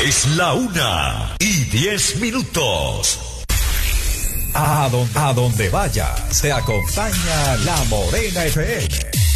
Es la 1:10. A donde vaya, se acompaña La Morena FM.